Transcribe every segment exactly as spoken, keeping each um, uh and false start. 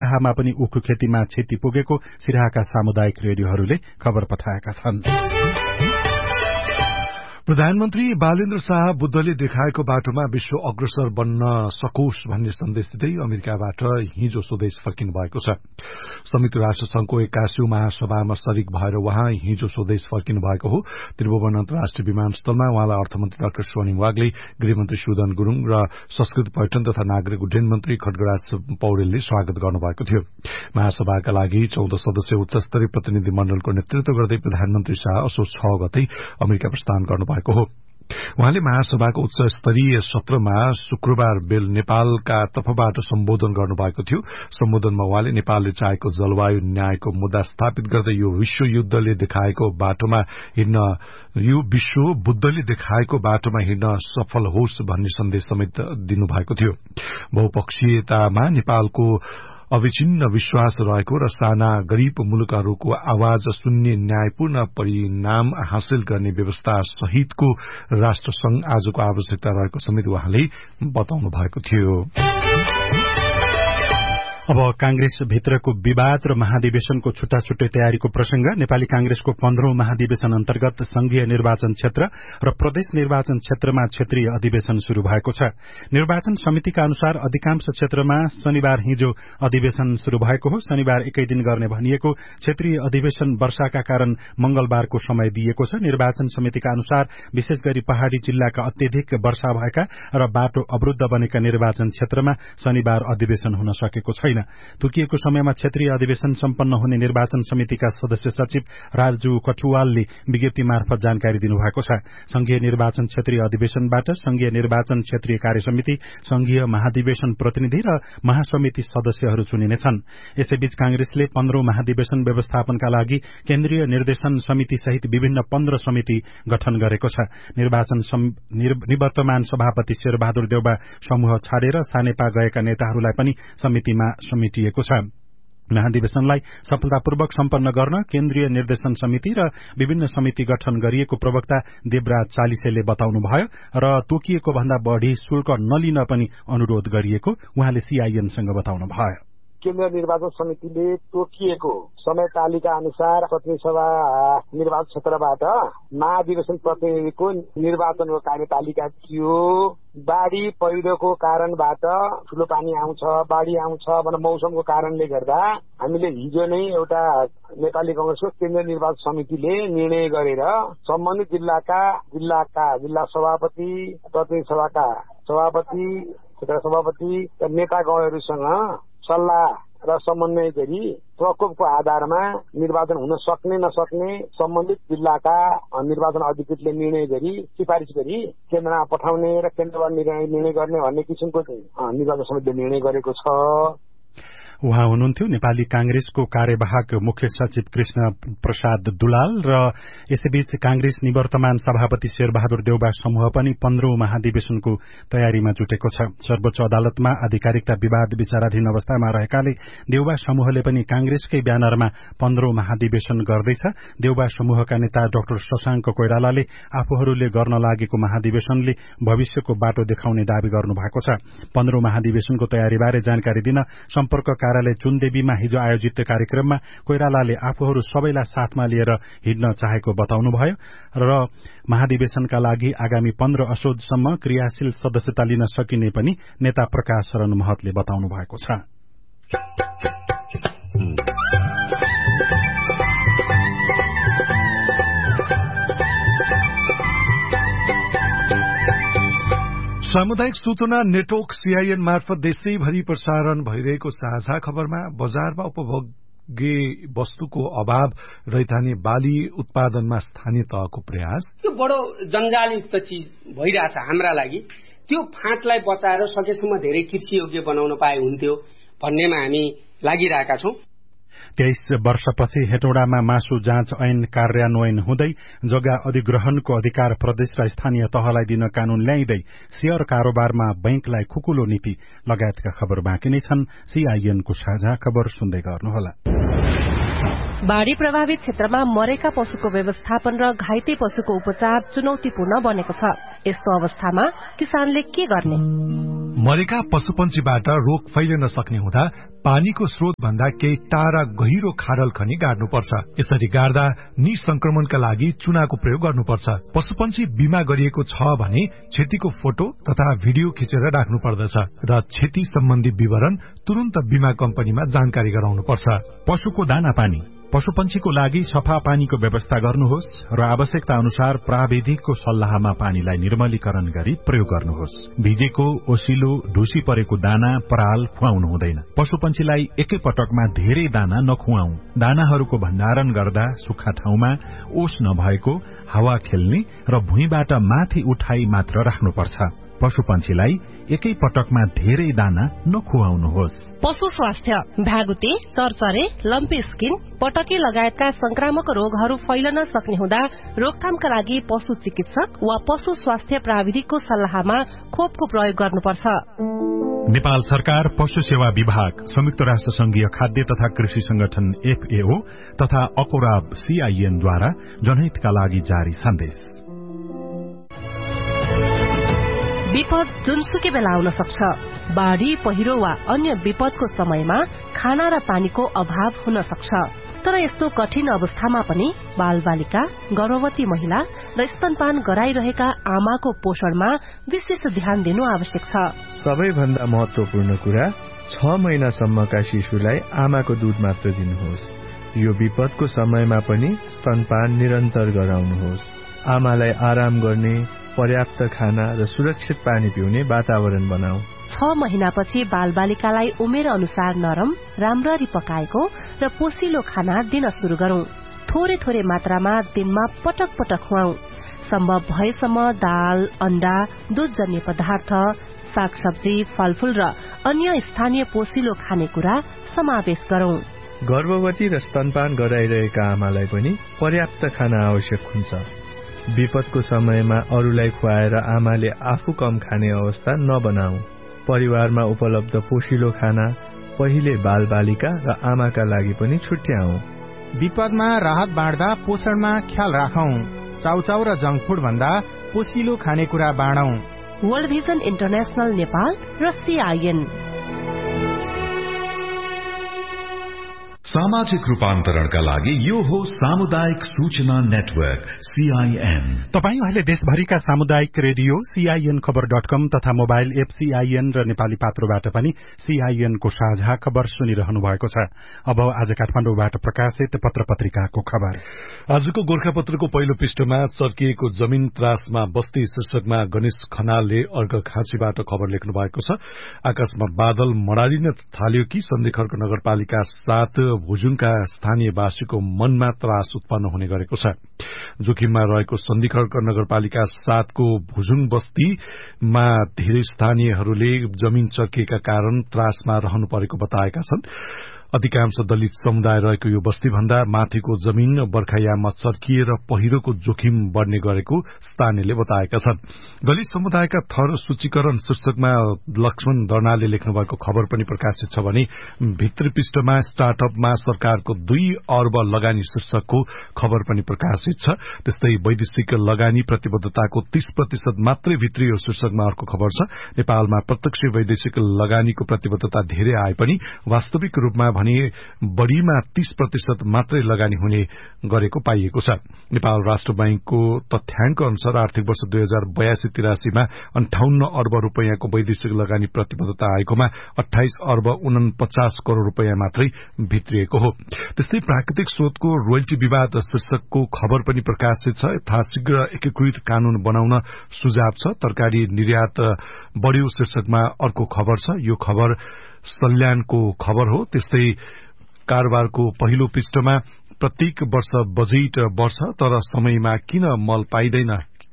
सिराहामा पनि उखु खेतीमा क्षति पुगेको सिराहाका सामुदायिक रेडियोहरूले खबर पठाएका छन्। प्रधानमन्त्री बालेन्द्र शाह बुद्धले देखाएको बाटोमा विश्व अग्रसर बन्न सकोस् भन्ने सन्देश दिँदै अमेरिकाबाट हिजो स्वदेश फर्किनु भएको छ। संयुक्त राष्ट्र संघको एक्काइसौं महासभामा शरीक भएर उहाँ हिजो स्वदेश फर्किनु भएको हो। त्रिभुवन अन्तर्राष्ट्रिय विमानस्थलमा उहाँलाई अर्थमन्त्री डाक्टर स्वर्णिम वाग्ले, गृहमन्त्री सुदन गुरूङ र संस्कृति पर्यटन तथा नागरिक उड्डयन मन्त्री खड्गराज पौडेलले स्वागत गर्नुभएको थियो। महासभाका लागि चौध सदस्यीय उच्चस्तरीय प्रतिनिधि मण्डलको नेतृत्व गर्दै प्रधानमन्त्री शाह असोज छ गते अमेरिका प्रस्थान गर्नुभयो हो। उहाँले महासभाको उच्च स्तरीय सत्रमा शुक्रबार बेल नेपालका तर्फबाट सम्बोधन गर्नुभएको थियो। सम्बोधनमा उहाँले नेपालले चाहेको जलवायु न्यायको मुद्दा स्थापित गर्दै यो विश्व युद्धले देखाएको बाटोमा हिँड्न यो विश्व बुद्धले देखाएको बाटोमा हिँड्न सफल होस् भन्ने सन्देश समेत दिनुभएको थियो। बहुपक्षीयतामा नेपालको अविच्छिन्न विश्वास रहेको र साना गरीब मुलुकहरूको आवाज सुन्ने, न्यायपूर्ण परिणाम हासिल गर्ने व्यवस्था सहितको राष्ट्रसंघ आजको आवश्यकता रहेको समेत उहाँले बताउनु भएको थियो। अब कांग्रेस भित्रको विवाद र महाधिवेशनको छुट्टा छुट्टै तयारीको प्रसंग। नेपाली कांग्रेसको पन्ध्रौं महाधिवेशन अन्तर्गत संघीय निर्वाचन क्षेत्र र प्रदेश निर्वाचन क्षेत्रमा क्षेत्रीय अधिवेशन शुरू भएको छ। निर्वाचन समितिका अनुसार अधिकांश क्षेत्रमा शनिबार हिजो अधिवेशन शुरू भएको हो। शनिबार एकै दिन गर्ने भनिएको क्षेत्रीय अधिवेशन वर्षाका कारण मंगलबारको समय दिएको छ। निर्वाचन समितिका अनुसार विशेष गरी पहाड़ी जिल्लाका अत्यधिक वर्षा भएका र बाटो अवरूद्ध बनेका निर्वाचन क्षेत्रमा शनिबार अधिवेशन हुन सकेको छैन। तोकिएको समयमा क्षेत्रीय अधिवेशन सम्पन्न हुने निर्वाचन समितिका सदस्य सचिव राजु कठुवालले विज्ञप्ति मार्फत जानकारी दिनुभएको छ। संघीय निर्वाचन क्षेत्रीय अधिवेशनबाट संघीय निर्वाचन क्षेत्रीय कार्य समिति, संघीय महाधिवेशन प्रतिनिधि र महासमिति सदस्यहरू चुनिनेछन्। यसैबीच कांग्रेसले पन्ध्रौं महाधिवेशन व्यवस्थापनका लागि केन्द्रीय निर्देशन समिति सहित विभिन्न पन्ध्र समिति गठन गरेको छ। निर्वाचन निवर्तमान सभापति शेरबहादुर देउबा समूह छाडेर सानेपा गएका नेताहरूलाई पनि समितिमा समेटिएको छ। महाधिवेशनलाई सफलतापूर्वक सम्पन्न गर्न केन्द्रीय निर्देशन समिति र विभिन्न समिति गठन गरिएको प्रवक्ता देवराज चालिसेले बताउनुभयो र तोकिएको भन्दा बढ़ी शुल्क नलिन पनि अनुरोध गरिएको उहाँले सीआईएनसँग बताउनुभयो। केन्द्रीय निर्वाचन समितिले तोकिएको समय तालिका अनुसार प्रतिनिधि सभा निर्वाचन क्षेत्रबाट महाधिवेशन प्रतिनिधिको निर्वाचनको कार्यतालिका थियो। बाढ़ी पहिरोको कारणबाट ठूलो पानी आउँछ, बाढ़ी आउँछ भने मौसमको कारणले गर्दा हामीले हिजो नै एउटा नेपाली कांग्रेसको केन्द्रीय निर्वाचन समितिले निर्णय गरेर सम्बन्धित जिल्लाका जिल्लाका जिल्ला सभापति, प्रतिनिधि सभाका सभापति, क्षेत्र सभापति र नेतागणहरूसँग सल्लाह र समन्वय गरी प्रकोपको आधारमा निर्वाचन हुन सक्ने नसक्ने सम्बन्धित जिल्लाका निर्वाचन अधिकृतले निर्णय गरी सिफारिस गरी केन्द्रमा पठाउने र केन्द्रबाट निर्णय गर्ने भन्ने किसिमको निर्वाचन समितिले निर्णय गरेको छ। उहाँ हुनुहुन्थ्यो नेपाली कांग्रेसको कार्यवाहक मुख्य सचिव कृष्ण प्रसाद दुलाल र यसैबीच कांग्रेस निवर्तमान सभापति शेरबहादुर देउबा समूह पनि पन्ध्रौं महाधिवेशनको तयारीमा जुटेको छ। सर्वोच्च अदालतमा आधिकारिकता विवाद विचाराधीन अवस्थामा रहेकाले देउबा समूहले पनि कांग्रेसकै ब्यानरमा पन्ध्रौं महाधिवेशन गर्दैछ। देउबा समूहका नेता डाक्टर शशाङ्क कोइरालाले आफूहरूले गर्न लागेको महाधिवेशनले भविष्यको बाटो देखाउने दावी गर्नुभएको छ। पन्ध्रौं महाधिवेशनको तयारीबारे जानकारी दिन सम्पर्क कार्यालय चुनदेवीमा हिजो आयोजित कार्यक्रममा कोइरालाले आफूहरू सबैलाई साथमा लिएर हिँड्न चाहेको बताउनुभयो र महाधिवेशनका लागि आगामी पन्ध्र असोजसम्म क्रियाशील सदस्यता लिन सकिने पनि नेता प्रकाश शरण महतले बताउनु भएको छ। सामुदायिक सूचना नेटवर्क सीआईएन मार्फत देशैभरि प्रसारण भइरहेको साझा खबरमा बजारमा उपभोग्य वस्तुको अभाव रैथाने बाली उत्पादनमा स्थानीय तहको प्रयास। यो बडो जंजालयुक्त चीज भइरहेछ हाम्रा लागि। त्यो फाँटलाई बचाएर सकेसम्म धेरै कृषि योग्य बनाउन पाए हुन्थ्यो भन्नेमा हामी लागिरहेका छौं। तेइस वर्षपछि हेटौडामा मासु जाँच ऐन कार्यान्वयन हुँदै जग्गा अधिग्रहणको अधिकार प्रदेश र स्थानीय तहलाई दिन कानून ल्याइँदै शेयर कारोबारमा बैंकलाई खुकुलो नीति लगायतका खबर बाँकी नै छन्। सीआईएनको साझा खबर सुन्दै गर्नुहोला। बाढ़ी प्रभावित क्षेत्रमा मरेका पशुको व्यवस्थापन र घाइते पशुको उपचार चुनौतीपूर्ण बनेको छ। यस्तो अवस्थामा किसानले के गर्ने? मरेका पशुपन्छीबाट रोग फैलिन सक्ने हुँदा पानीको स्रोत भन्दा केही टाढा गहिरो खाडल खनी गाड्नुपर्छ। यसरी गाड्दा निसंक्रमणका लागि चुनाको प्रयोग गर्नुपर्छ। पशुपन्छी बिमा गरिएको छ भने क्षतिको फोटो तथा भिडियो खिचेर राख्नु पर्दछ र क्षति सम्बन्धी विवरण तुरन्त बिमा कम्पनीमा जानकारी गराउनुपर्छ। पशुको दाना पानी पशुपन्छीको लागि सफा पानीको व्यवस्था गर्नुहोस् र आवश्यकता अनुसार प्राविधिकको सल्लाहमा पानीलाई निर्मलीकरण गरी प्रयोग गर्नुहोस्। भिजेको, ओसिलो, ढुसी परेको दाना, पराल खुवाउनु हुँदैन। पशुपन्छीलाई एकै पटकमा धेरै दाना नखुवाऊ। दानाहरूको भण्डारण गर्दा सुक्खा ठाउँमा, ओस नभएको, हावा खेल्ने र भुइँबाट माथि उठाई मात्र राख्नुपर्छ। पशुपन्छीलाई एकै पटकमा धेरै दाना नखुवाउनुहोस्। पशु स्वास्थ्य भ्यागुते, चरचरे, लम्पी स्किन, पटकी लगायतका संक्रामक रोगहरू फैलन सक्ने हुँदा रोकथामका लागि पशु चिकित्सक वा पशु स्वास्थ्य प्राविधिकको सल्लाहमा खोपको प्रयोग गर्नुपर्छ। नेपाल सरकार, पशु सेवा विभाग, संयुक्त राष्ट्र संघीय खाद्य तथा कृषि संगठन एफएओ तथा अकोराब सीआईएनद्वारा जनहितका लागि जारी सन्देश। विपद जुनसुकै बेला आउन सक्छ। बाढ़ी, पहिरो वा अन्य विपदको समयमा खाना र पानीको अभाव हुन सक्छ। तर यस्तो कठिन अवस्थामा पनि बालबालिका, गर्भवती महिला र स्तनपान गराइरहेका आमाको पोषणमा विशेष ध्यान दिनु आवश्यक छ। सबैभन्दा महत्वपूर्ण कुरा, छ महिनासम्मका शिशुलाई आमाको दूध मात्र दिनुहोस्। यो विपदको समयमा पनि स्तनपान निरन्तर गराउनुहोस्। आमालाई आराम गर्ने, पर्याप्त खाना र सुरक्षित पानी पिउने वातावरण बनाऊ। छ महिनापछि बालबालिकालाई उमेर अनुसार नरम, राम्ररी पकाएको र पोसिलो खाना दिन शुरू गरौं। थोरै थोरै मात्रामा दिनमा पटक पटक खुवाऊ। सम्भव भएसम्म दाल, अण्डा, दूधजन्य पदार्थ, सागसब्जी, फलफूल र अन्य स्थानीय पोसिलो खानेकुरा समावेश गरौं। गर्भवती र स्तनपान गराइरहेका आमालाई पनि पर्याप्त खाना आवश्यक हुन्छ। विपदको समयमा अरूलाई खुवाएर आमाले आफू कम खाने अवस्था नबनाऊ। परिवारमा उपलब्ध पोषिलो खाना पहिले बालबालिका र आमाका लागि पनि छुट्याऊ। विपदमा राहत बाँड्दा पोषणमा ख्याल राखौं। चाउचाउ र जंक फूड भन्दा पोषिलो खानेकुरा बाँडौं। वर्ल्ड भिजन इन्टरनेशनल नेपाल र सीआईएन। सामाजिक रूपान्तरणका लागि यो हो सामुदायिक सूचना नेटवर्क सीआईएन। तपाईँ अहिले देशभरिका सामुदायिक रेडियो सीआईएन खबर डट कम तथा मोबाइल एप सीआईएन र नेपाली पात्रोबाट पनि सीआईएन को साझा खबर सुनिरहनु भएको छ। अब आज काठमाडौँबाट प्रकाशित पत्र पत्रिकाको खबर। आजको गोर्खापत्रको पहिलो पृष्ठमा चर्किएको जमिन त्रासमा बस्ती शीर्षकमा गणेश खनालले अर्घखाँचीबाट खबर लेख्नु भएको छ। आकाशमा बादल मडारिन थाल्यो कि सन्धिखर्क नगरपालिका सात भुजुङका स्थानीयवासीको मनमा त्रास उत्पन्न हुने गरेको छ। जोखिममा रहेको सन्धिखर्क नगरपालिका सातको भुजुङ बस्तीमा धेरै स्थानीयहरूले जमिन चर्किएका कारण त्रासमा रहनु परेको बताएका छन्। अधिकांश दलित समुदाय रहेको यो बस्ती भन्दा माथिको जमिन बर्खायाममा चर्किएर पहिरोको जोखिम बढ़ने गरेको स्थानीयले बताएका छन्। दलित समुदायका थर सूचीकरण शीर्षकमा लक्ष्मण दर्नालले लेख्नु भएको खबर पनि प्रकाशित छ भने भित्री पृष्ठमा स्टार्टअपमा सरकारको दुई अर्ब लगानी शीर्षकको खबर पनि प्रकाशित छ। त्यस्तै वैदेशिक लगानी प्रतिबद्धताको तीस प्रतिशत मात्रै भित्रियो शीर्षकमा अर्को खबर छ। नेपालमा प्रत्यक्ष वैदेशिक लगानीको प्रतिबद्धता धेरै आए पनि वास्तविक रूपमा भने बढ़ीमा तीस प्रतिशत मात्रै लगानी हुने गरेको पाइएको छ। नेपाल राष्ट्र बैंकको तथ्याङ्क अनुसार आर्थिक वर्ष दुई हजार बयासी तिरासीमा अन्ठाउन्न अर्ब रूपियाँको वैदेशिक लगानी प्रतिबद्धता आएकोमा अठाइस अर्ब उनपचास करोड़ रूपियाँ मात्रै भित्रिएको हो। त्यस्तै प्राकृतिक स्रोतको रोयल्टी विवाद शीर्षकको खबर पनि प्रकाशित छ। यथाशीघ्र एकीकृत कानून बनाउन सुझाव छ। तरकारी निर्यात बढ़्यो शीर्षकमा अर्को खबर छ। यो खबर सल्यानको खबर हो। त्यस्तै कारोबारको पहिलो पृष्ठमा प्रत्येक वर्ष बजेट वर्ष तर समयमा किन मल पाइँदैन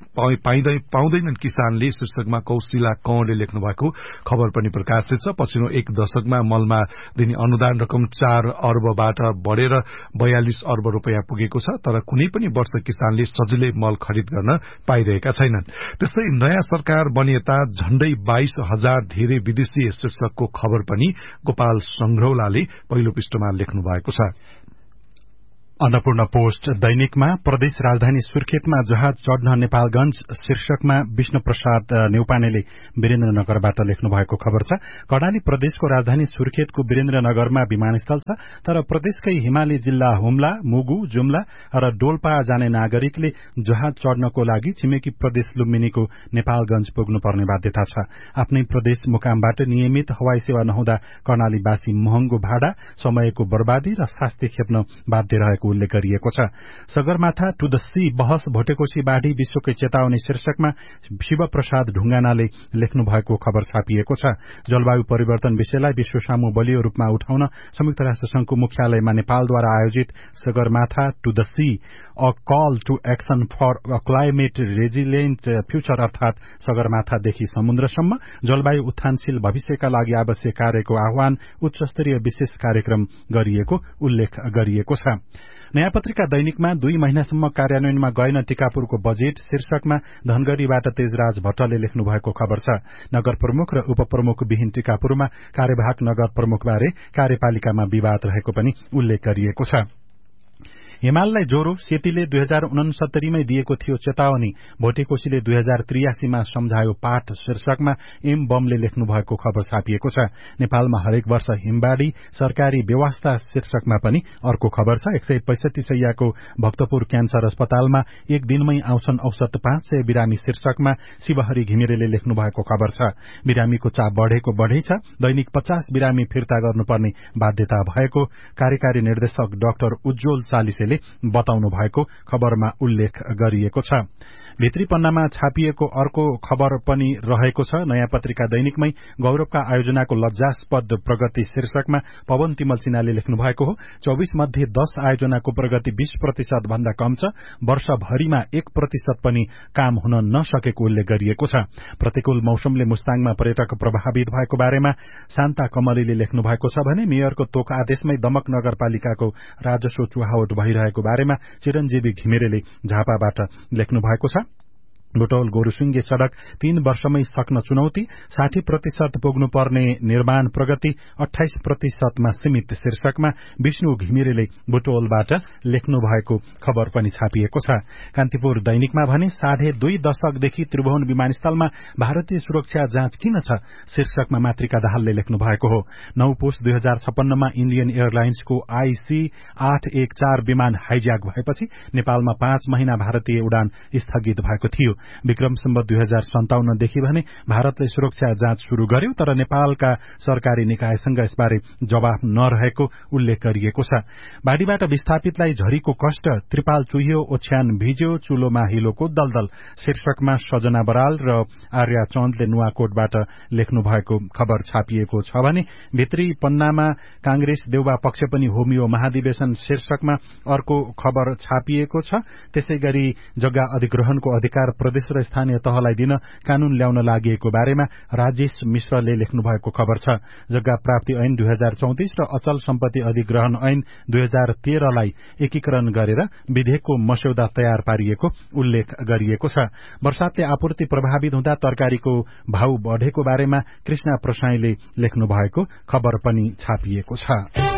पाउँदैनन् किसानले शीर्षकमा कौशिला कंवरले लेख्नु भएको खबर पनि प्रकाशित छ। पछिल्लो एक दशकमा मलमा दिने अनुदान रकम चार अर्बबाट बढ़ेर बयालिस अर्ब रूपियाँ पुगेको छ। तर कुनै पनि वर्ष किसानले सजिलै मल खरिद गर्न पाइरहेका छैनन्। त्यस्तै नयाँ सरकार बनिएता झण्डै बाइस हजार धेरै विदेशी शीर्षकको खबर पनि गोपाल संघौलाले पहिलो पृष्ठमा लेख्नु भएको छ। अन्नपूर्ण पोस्ट दैनिकमा प्रदेश राजधानी सुर्खेतमा जहाज चढ्न नेपालगंज शीर्षकमा विष्णु प्रसाद नेउपानेले वीरेन्द्रनगरबाट लेख्नु भएको खबर छ। कर्णाली प्रदेशको राजधानी सुर्खेतको वीरेन्द्रनगरमा विमानस्थल छ, तर प्रदेशकै हिमाली जिल्ला हुम्ला, मुगु, जुम्ला र डोल्पा जाने नागरिकले जहाज चढ्नको लागि छिमेकी प्रदेश लुम्बिनीको नेपालगंज पुग्नुपर्ने बाध्यता छ। आफ्नै प्रदेश मुकामबाट नियमित हवाई सेवा नहुँदा कर्णालीवासी महँगो भाडा, समयको बर्बादी र शास्ति खेप्न बाध्य रहेको उल्लेख गरिएको छ। सगरमाथा टु द सी बहस भोटेकोशी बाढ़ी विश्वकै चेतावनी शीर्षकमा शिवप्रसाद ढुंगानाले लेख्नु भएको खबर छापिएको छ। जलवायु परिवर्तन विषयलाई विश्व सामु बलियो रूपमा उठाउन संयुक्त राष्ट्र संघको मुख्यालयमा नेपालद्वारा आयोजित Sagarmatha to the C a call to action for a climate resilient future अर्थात सगरमाथादेखि समुद्रसम्म जलवायु उत्थानशील भविष्यका लागि आवश्यक कार्यको आह्वान उच्च स्तरीय विशेष कार्यक्रम गरिएको उल्लेख गरिएको छ। नयाँ पत्रिका दैनिकमा दुई महिनासम्म कार्यान्वयनमा गएन टिकापुरको बजेट शीर्षकमा धनगढ़ीबाट तेजराज भट्टले लेख्नु भएको खबर छ। नगर प्रमुख र उपप्रमुख विहीन टिकापुरमा कार्यवाहक नगर प्रमुखबारे कार्यपालिकामा विवाद रहेको पनि उल्लेख गरिएको छ। हिमाललाई ज्वरो सेतीले दुई हजार उनसत्तरीमै दिएको थियो चेतावनी, भोटेकोशीले दुई हजार त्रियासीमा सम्झायो पाठ शीर्षकमा एम बमले लेख्नु भएको खबर छापिएको छ। नेपालमा हरेक वर्ष हिमबाढ़ी सरकारी व्यवस्था शीर्षकमा पनि अर्को खबर छ। एक सय पैंसठी सैयाको भक्तपुर क्यान्सर अस्पतालमा एक दिनमै आउँछन् औसत पाँच सय बिरामी शीर्षकमा शिवहरी घिमिरेले लेख्नु भएको खबर छ। बिरामीको चाप बढ़ेको बढ़ै छ, दैनिक पचास बिरामी फिर्ता गर्नुपर्ने बाध्यता भएको कार्यकारी निर्देशक डाक्टर उज्जवल चालिसेले बताउनु भएको खबरमा उल्लेख गरिएको छ। भित्री पन्नामा छापिएको अर्को खबर पनि रहेको छ। नयाँ पत्रिका दैनिकमै गौरवका आयोजनाको लज्जास्पद प्रगति शीर्षकमा पवन तिमल सिन्हाले लेख्नु भएको हो। चौबीस मध्ये दस आयोजनाको प्रगति बीस प्रतिशत भन्दा कम छ। वर्षभरिमा एक प्रतिशत पनि काम हुन नसकेको उल्लेख गरिएको छ। प्रतिकूल मौसमले मुस्ताङमा पर्यटक प्रभावित भएको बारेमा शान्ता कमलीले लेख्नु भएको छ भने मेयरको तोक आदेशमै दमक नगरपालिकाको राजस्व चुहावट भइरहेको बारेमा चिरञ्जीवी घिमिरेले झापाबाट लेख्नु भएको छ। बुटौल गोरुसिंगे सड़क तीन वर्षमै सक्न चुनौती, साठी प्रतिशत पुग्नुपर्ने निर्माण प्रगति अठाइस प्रतिशतमा सीमित शीर्षकमा विष्णु घिमिरेले बुटौलबाट लेख्नु भएको खबर पनि छापिएको छ। कान्तिपुर दैनिकमा भने साढे दुई दशकदेखि त्रिभुवन विमानस्थलमा भारतीय सुरक्षा जाँच किन छ शीर्षकमा मातृका दाहालले लेख्नु भएको हो। नौ पुस दुई हजार छप्पन्नमा इण्डियन एयरलाइन्सको आईसी आठ एक चार विमान हाइज्याक भएपछि नेपालमा पाँच महिना भारतीय उडान स्थगित भएको थियो। विक्रम सम्वत दुई हजार सन्ताउन्नदेखि भने भारतले सुरक्षा जाँच शुरू गर्यो, तर नेपालका सरकारी निकायसँग यसबारे जवाफ नरहेको उल्लेख गरिएको छ। बाढ़ीबाट विस्थापितलाई झरीको कष्ट, त्रिपाल चुहियो, ओछ्यान भिज्यो, चुलोमा हिलोको दलदल शीर्षकमा सजना बराल र आर्या चन्दले नुवाकोटबाट लेख्नु भएको खबर छापिएको छ भने भित्री पन्नामा कांग्रेस देउबा पक्ष पनि होमियो महाधिवेशन शीर्षकमा अर्को खबर छापिएको छ। त्यसैगरी जग्गा अधिग्रहणको अधिकार प्रदेश र स्थानीय तहलाई दिन कानून ल्याउन लागि बारेमा राजेश मिश्रले लेख्नु भएको खबर छ। जग्गा प्राप्ति ऐन दुई हजार चौतिस र अचल सम्पत्ति अधिग्रहण ऐन दुई हजार तेह्रलाई एकीकरण गरेर विधेयकको मस्यौदा तयार पारिएको उल्लेख गरिएको छ। वर्षातले आपूर्ति प्रभावित हुँदा तरकारीको भाउ बढ़ेको बारेमा कृष्णा प्रसाईले लेख्नु भएको खबर पनि छापिएको छ।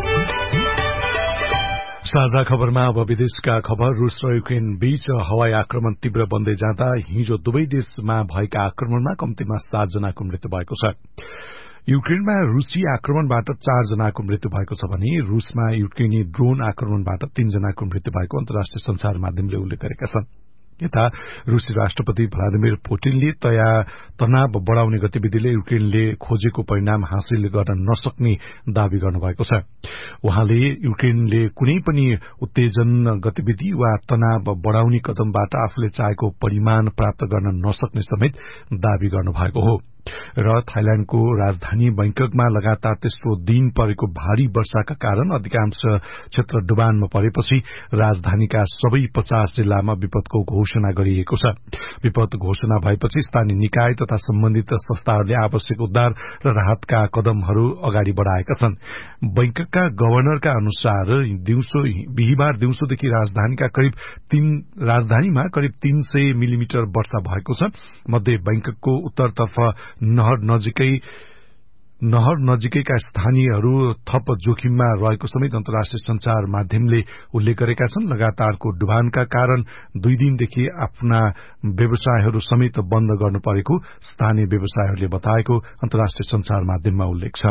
साझा खबरमा अब विदेशका खबर। रूस र युक्रेन बीच हवाई आक्रमण तीव्र बन्दै जाँदा हिजो दुवै देशमा भएका आक्रमणमा कम्तीमा सात जनाको मृत्यु भएको छ। युक्रेनमा रूसी आक्रमणबाट चार जनाको मृत्यु भएको छ भने रूसमा युक्रेनी ड्रोन आक्रमणबाट तीन जनाको मृत्यु भएको अन्तर्राष्ट्रिय संचार माध्यमले उल्लेख गरेका छन्। यता रूसी राष्ट्रपति भ्लादिमिर पुटिनले तया तनाव बढ़ाउने गतिविधिले युक्रेनले खोजेको परिणाम हासिल गर्न नसक्ने दावी गर्नुभएको छ। उहाँले युक्रेनले कुनै पनि उत्तेजन गतिविधि वा तनाव बढ़ाउने कदमबाट आफूले चाहेको परिमाण प्राप्त गर्न नसक्ने समेत दावी गर्नुभएको हो। र थाइल्याण्डको राजधानी बैंककमा लगातार तेस्रो दिन परेको भारी वर्षाका कारण अधिकांश क्षेत्र डुबानमा परेपछि राजधानीका सबै पचास जिल्लामा विपदको घोषणा गरिएको छ। विपद घोषणा भएपछि स्थानीय निकाय तथा सम्बन्धित संस्थाहरूले आवश्यक उद्धार र राहतका कदमहरू अगाडि बढ़ाएका छन्। बैंककका गवर्नरका अनुसार दिउँसो बिहिबार दिउँसोदेखि राजधानीका करिब तीन राजधानीमा करिब तीन सय मिलिमिटर वर्षा भएको छ। मध्ये बैंककको उत्तरतर्फ नहर नजिकै नहर नजिकैका स्थानीयहरू थप जोखिममा रहेको समेत अन्तर्राष्ट्रिय संचार माध्यमले उल्लेख गरेका छन्। लगातारको डुबानका कारण दुई दिनदेखि आफ्ना व्यवसायहरू समेत बन्द गर्नु परेको स्थानीय व्यवसायहरूले बताएको अन्तर्राष्ट्रिय संचार माध्यममा उल्लेख छ।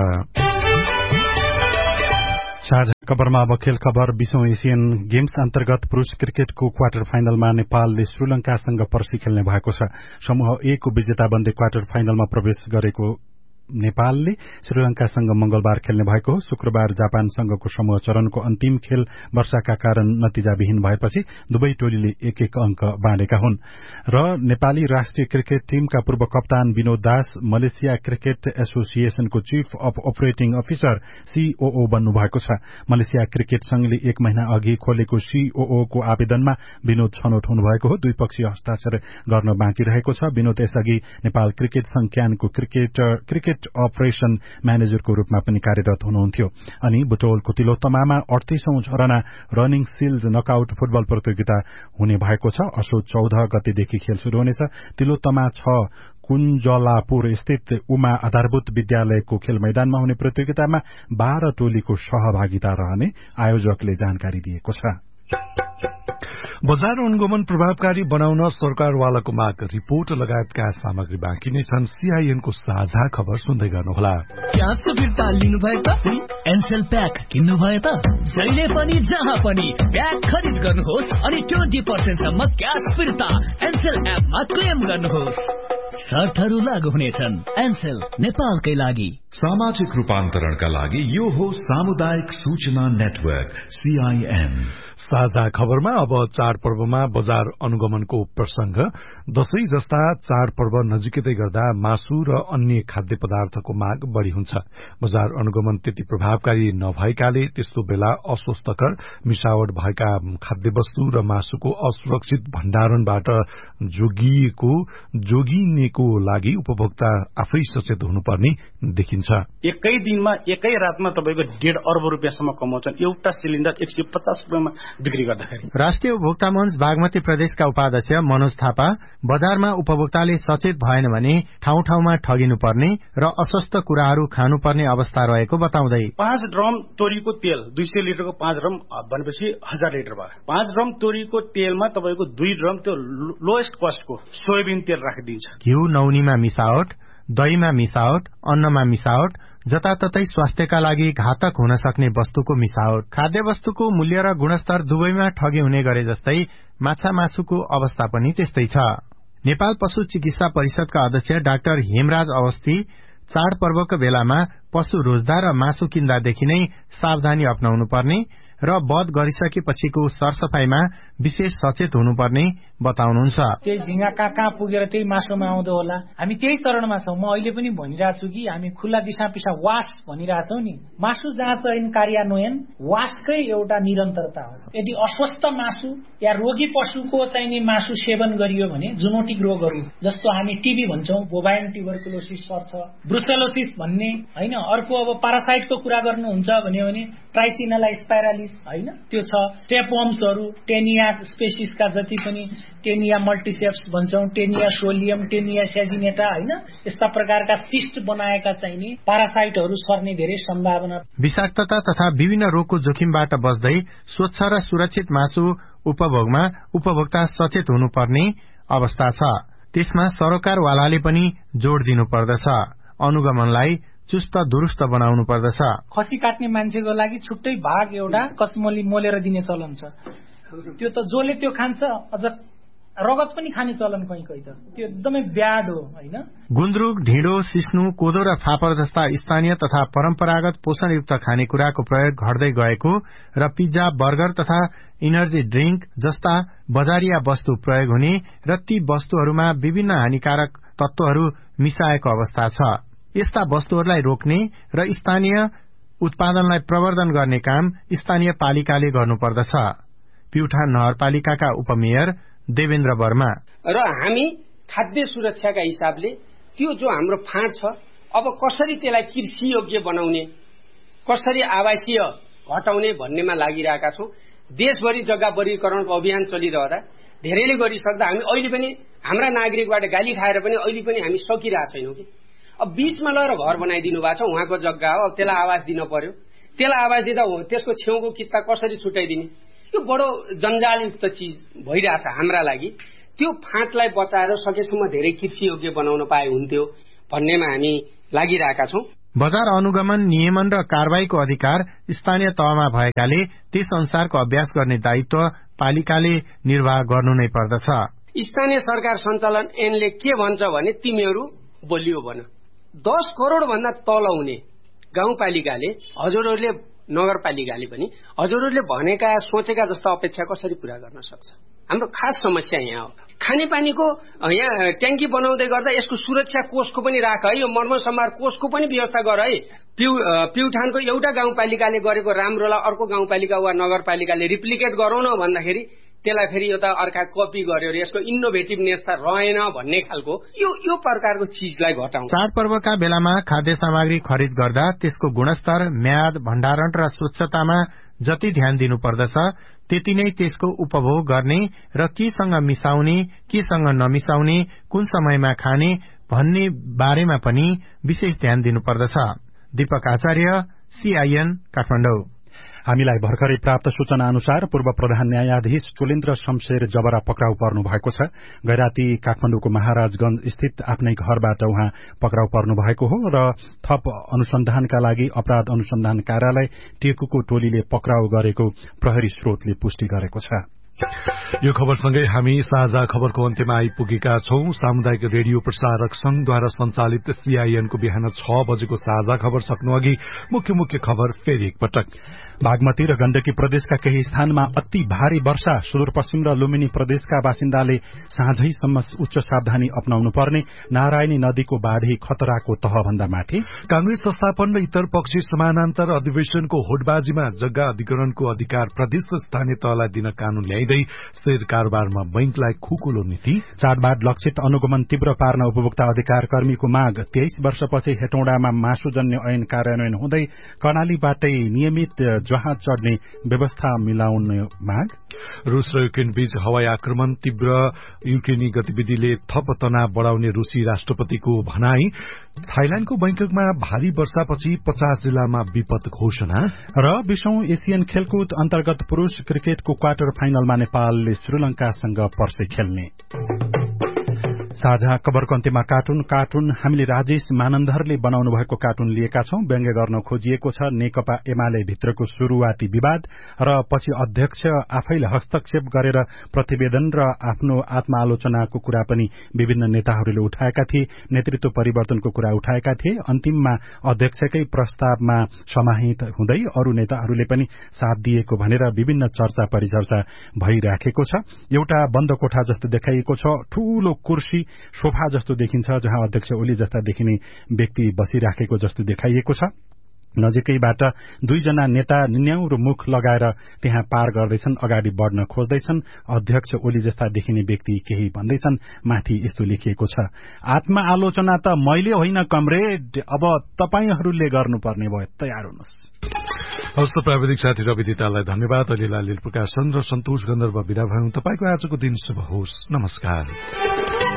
साझा खबरमा अब खेल खबर। बीसौं एशियन गेम्स अन्तर्गत पुरूष क्रिकेटको क्वार्टर फाइनलमा नेपालले श्रीलंकासँग पर्सि खेल्ने भएको छ। समूह ए को विजेता बन्दै क्वार्टर फाइनलमा प्रवेश गरेको नेपालले श्रीलंकासँग मंगलबार खेल्ने भएको हो। शुक्रबार जापानसँगको समूह चरणको अन्तिम खेल वर्षाका कारण नतिजाविहीन भएपछि दुवै टोलीले एक एक अंक बाँडेका हुन्। र नेपाली राष्ट्रिय क्रिकेट टीमका पूर्व कप्तान विनोद दास Malaysia cricket एसोसिएशनको chief of operating officer COO बन्नु भएको छ। मलेसिया क्रिकेट संघले एक महिना अघि खोलेको सीओओ को आवेदनमा विनोद छनौट हुनुभएको हो। द्विपक्षीय हस्ताक्षर गर्न बाँकी रहेको छ। विनोद यसअघि नेपाल क्रिकेट संघ क्यानको क्रिकेट क्रिकेट अपरेशन म्यानेजरको रूपमा पनि कार्यरत हुनुहुन्थ्यो। अनि बुटवलको तिलोत्तमामा अडतीसौं झरना रनिङ सिल्स नकआउट फुटबल प्रतियोगिता हुने भएको छ। असोज चौध गतेदेखि खेल शुरू हुनेछ। तिलोत्तमा छ कुञ्जलापुर स्थित उमा आधारभूत विद्यालयको खेल मैदानमा हुने प्रतियोगितामा बाह्र टोलीको सहभागिता रहने आयोजकले जानकारी दिएको छ। बजार अनुगमन प्रभावकारी बनाउन सरकारवालाको माग रिपोर्ट लगायतका सामग्री बाँकी नै छन्। सीआईएनको साझा खबर सुन्दै गर्नुहोला। क्यासको फिर्ता लिनुभयो त एनसेल प्याक किन्नुभयो त जहिले पनि जहाँ पनि प्याक खरिद गर्नुहोस् अनि ट्वेन्टी पर्सेन्ट सम्म क्यास फिर्ता एनसेल एपमा क्लेम गर्नुहोस्। शर्तहरू लागू हुनेछन्। एनसेल नेपालकै लागि। सामाजिक रूपान्तरणका लागि यो हो सामुदायिक सूचना नेटवर्क सीआईएन। साझा खबरमा अब चाडपर्वमा बजार अनुगमनको प्रसंग। दशैं जस्ता चाडपर्व नजिकै गर्दा मासु र अन्य खाद्य पदार्थको माग बढ़ी हुन्छ। बजार अनुगमन त्यति प्रभावकारी नभएकाले त्यस्तो बेला अस्वस्थकर मिसावट भएका खाद्य वस्तु र मासुको असुरक्षित भण्डारणबाट जोगिएको जोगिनेको लागि उपभोक्ता आफै सचेत हुनुपर्ने देखिन्छ। एकै दिनमा एकै रातमा तपाईको डेढ अर्ब रुपियाँसम्म कमाउँछन् एउटा सिलिन्डर एक सय पचास रुपियाँमा बिक्री गर्दाखेरि। राष्ट्रिय उपभोक्ता मंच बागमती प्रदेशका उपाध्यक्ष मनोज थापा बजारमा उपभोक्ताले सचेत भएन भने ठाउँ ठाउँमा ठगिनु पर्ने र अस्वस्थ कुराहरू खानुपर्ने अवस्था रहेको बताउँदै पाँच ड्रम तोरीको तेल दुई सय लिटरको पाँच ड्रम भनेपछि हजार लिटर भयो। पाँच ड्रम तोरीको तेलमा तपाईँको दुई ड्रम त्यो लोएस्ट कस्टको सोयाबिन तेल राखिदिन्छ। घिउ नौनीमा मिसावट, दहीमा मिसावट, अन्नमा मिसावट, जताततै स्वास्थ्यका लागि घातक हुन सक्ने वस्तुको मिसावट। खाद्य वस्तुको मूल्य र गुणस्तर दुवैमा ठगी हुने गरे जस्तै माछा मासुको अवस्था पनि त्यस्तै छ। नेपाल पशु चिकित्सा परिषदका अध्यक्ष डाक्टर हेमराज अवस्थी चाडपर्वको बेलामा पशु रोज्दा र मासु किन्दादेखि नै सावधानी अपनाउनु पर्ने र वध गरिसकेपछिको सरसफाईमा विशेष सचेत हुनुपर्ने बताउनुहुन्छ। त्यही झिंगा कहाँ कहाँ पुगेर त्यही मासुमा आउँदो होला। हामी त्यही चरणमा छौं। म अहिले पनि भनिरहेको छु कि हामी खुल्ला दिशा पिसा वास भनिरहेछौं नि। मासु जाँच ऐन कार्यान्वयन वासकै एउटा निरन्तरता हो। यदि अस्वस्थ मासु या रोगी पशुको चाहिँ नि मासु सेवन गरियो भने जुनोटिक रोगहरू जस्तो हामी टीबी भन्छौं, बोभाइन ट्युबरकुलोसिस सर्छ, ब्रुसेलोसिस भन्ने हैन। अर्को अब पारासाइटको कुरा गर्नुहुन्छ भने ट्राइचिनला स्पाइरालिस हैन त्यो छ। टेपवर्म्सहरू, टेनिया स्पेसिसका जति पनि Taenia मल्टिसेप्स भन्छौं, Taenia solium, Taenia saginata हैन यस्ता प्रकारका सिस्ट बनाएका चाहिँ नि पारासाइटहरू सर्ने धेरै सम्भावना। विषाक्तता तथा विभिन्न रोगको जोखिमबाट बच्दै स्वच्छ र सुरक्षित मासु उपभोगमा उपभोक्ता सचेत हुनुपर्ने अवस्था छ। त्यसमा सरकारवालाले पनि जोड़ दिनुपर्दछ। अनुगमनलाई चुस्त दुरुस्त बनाउनु पर्दछ। खसी काट्ने मान्छेको लागि छुट्टै भाग एउटा कसमोली मोलेर दिने चलन छ। त्यो त जसले त्यो खान्छ अझ रगत पनि खाने चलन कहीँ कहीँ त त्यो एकदमै ब्याड हो हैन। गुन्द्रुक, ढिँडो, सिस्नु, कोदो र फापर जस्ता स्थानीय तथा परम्परागत पोषणयुक्त खानेकुराको प्रयोग घट्दै गएको र पिज्जा, बर्गर तथा इनर्जी ड्रिंक जस्ता बजारिया वस्तु प्रयोग हुने र ती वस्तुहरूमा विभिन्न हानिकारक तत्वहरू मिसाएको अवस्था छ। यस्ता वस्तुहरूलाई रोक्ने र स्थानीय उत्पादनलाई प्रवर्धन गर्ने काम स्थानीय पालिकाले गर्नुपर्दछ। प्युठान नगरपालिकाका उपमेयर देवेन्द्र वर्मा र हामी खाद्य सुरक्षाका हिसाबले त्यो जो हाम्रो फाँट छ अब कसरी त्यसलाई कृषि योग्य बनाउने, कसरी आवासीय घटाउने भन्नेमा लागिरहेका छौं। देशभरि जग्गा वर्गीकरणको अभियान चलिरहँदा धेरैले गरिसक्दा हामी अहिले पनि हाम्रा नागरिकबाट गाली खाएर पनि अहिले पनि हामी सकिरहेका छैनौं कि। अब अब बीचमा लगेर घर बनाइदिनु भएको छ, उहाँको जग्गा हो, अब त्यसलाई आवाज दिन पर्यो। त्यसलाई आवाज दिँदा त्यसको छेउको किता कसरी छुट्याइदिने, यो बडो जन्जालयुक्त चिज भइरहेछ हाम्रा लागि। त्यो फाँटलाई बचाएर सकेसम्म धेरै कृषि योग्य बनाउन पाए हुन्थ्यो भन्नेमा हामी लागिरहेका छौं। बजार अनुगमन, नियमन र कारबाहीको अधिकार स्थानीय तहमा भएकाले त्यस अनुसारको अभ्यास गर्ने दायित्व पालिकाले निर्वाह गर्नु नै पर्दछ। स्थानीय सरकार सञ्चालन ऐनले के भन्छ भने तिमीहरू बलियो भन। दस करोड़ भन्दा तल हुने गाउँपालिकाले, हजुरहरूले नगरपालिकाले पनि हजुरहरूले भनेका सोचेका जस्ता अपेक्षा कसरी पूरा गर्न सक्छ? हाम्रो खास समस्या यहाँ हो। खानेपानीको यहाँ ट्याङ्की बनाउँदै गर्दा यसको सुरक्षा कोषको पनि राख है, यो मर्मसम्भार कोषको पनि व्यवस्था गर है। पिउ पिउठानको एउटा गाउँपालिकाले गरेको राम्रोलाई अर्को गाउँपालिका वा नगरपालिकाले रिप्लिकेट गरौँ न भन्दाखेरि त्यसलाई फेरि यो त अर्का कपी गर्यो रे, यसको इनोभेटिभनेस त रहेन भन्ने खालको यो यो प्रकारको चिजलाई घटाउँ। चाडपर्वका बेलामा खाद्य सामग्री खरिद गर्दा त्यसको गुणस्तर, म्याद, भण्डारण र स्वच्छतामा जति ध्यान दिनु पर्दछ त्यति नै त्यसको उपभोग गर्ने र केसँग मिसाउने, केसँग नमिसाउने, कुन समयमा खाने भन्ने बारेमा पनि विशेष ध्यान दिनु पर्दछ। दीपक आचार्य, सीआईएन, काठमाडौँ। हामीलाई भर्खरै प्राप्त सूचना अनुसार पूर्व प्रधान न्यायाधीश चुलेन्द्र शमशेर जबरा पक्राउ पर्नु भएको छ। गैराती काठमाडौँको महाराजगंज स्थित आफ्नै घरबाट उहाँ पक्राउ पर्नु भएको हो र थप अनुसन्धानका लागि अपराध अनुसन्धान कार्यालय टेकुको टोलीले पक्राउ गरेको प्रहरी स्रोतले पुष्टि गरेको छ। यो खबरसँगै हामी साझा खबरको अन्त्यमा आइपुगेका छौं। सामुदायिक रेडियो प्रसारक संघद्वारा संचालित सीआईएनको बिहान छ बजेको साझा खबर सक्नु अघि मुख्य मुख्य खबर फेरि एकपटक। बागमती र गण्डकी प्रदेशका केही स्थानमा अति भारी वर्षा, सुदूरपश्चिम र लुम्बिनी प्रदेशका बासिन्दाले साँझैसम्म उच्च सावधानी अपनाउनु पर्ने। नारायणी नदीको बाढ़ी खतराको तहभन्दा माथि। कांग्रेस संस्थापन र इतर पक्षी समानान्तर अधिवेशनको होडबाजीमा जग्गा अधिग्रहणको अधिकार प्रदेश र स्थानीय तहलाई दिन कानून ल्याइँदै शेयर कारोबारमा बैंकलाई खुकुलो नीति। चाडबाड लक्षित अनुगमन तीव्र पार्न उपभोक्ता अधिकार कर्मीको माग। तेइस वर्षपछि हेटौडामा मासुजन्य ऐन कार्यान्वयन हुँदै कर्णालीबाटै नियमित जहाज चढ्ने व्यवस्था मिलाउने माग। रूस र युक्रेन बीच हवाई आक्रमण, तीव्र युक्रेनी गतिविधिले थप तनाव बढ़ाउने रूसी राष्ट्रपतिको भनाई। थाइल्याण्डको बैंककमा भारी वर्षापछि पचास जिल्लामा विपद घोषणा। र बीसौं एसियन खेलकुद अन्तर्गत पुरूष क्रिकेटको क्वार्टर फाइनलमा नेपालले श्रीलंकासँग पर्से खेल्ने। साझा खबरको अन्त्यमा कार्टुन कार्टुन हामीले राजेश मानन्दरले बनाउनु भएको कार्टुन लिएका छौं। व्यङ्ग्य गर्न खोजिएको छ नेकपा एमाले भित्रको शुरूआती विवाद र पछि अध्यक्ष आफैले हस्तक्षेप गरेर प्रतिवेदन र आफ्नो आत्मआलोचनाको कुरा पनि विभिन्न नेताहरूले उठाएका थिए। नेतृत्व परिवर्तनको कुरा उठाएका थिए। अन्तिममा अध्यक्षकै प्रस्तावमा समाहित हुँदै अरू नेताहरूले पनि साथ दिएको भनेर विभिन्न चर्चा परिचर्चा भइराखेको छ। एउटा बन्द कोठा जस्तो देखाइएको छ। ठूलो कुर्सी सोफा जस्तो देखिन्छ जहाँ अध्यक्ष ओली जस्ता देखिने व्यक्ति बसिराखेको जस्तो देखाइएको छ। नजिकैबाट दुईजना नेता निन्याउरो मुख लगाएर त्यहाँ पार गर्दैछन्, अगाडि बढ्न खोज्दैछन्। अध्यक्ष ओली जस्ता देखिने व्यक्ति केही भन्दैछन्। माथि यस्तो लेखिएको छ, आत्मा आलोचना त मैले होइन कमरेड, अब तपाईहरूले गर्नुपर्ने भयो, तयार हुनुहोस्। हस्त प्राविधिक साथी रवि दितालाई धन्यवाद। अलिला लील प्रकाशन र सन्तोष गन्धर्व विदा भयौं। तपाईको आजको दिन शुभ होस्। नमस्कार।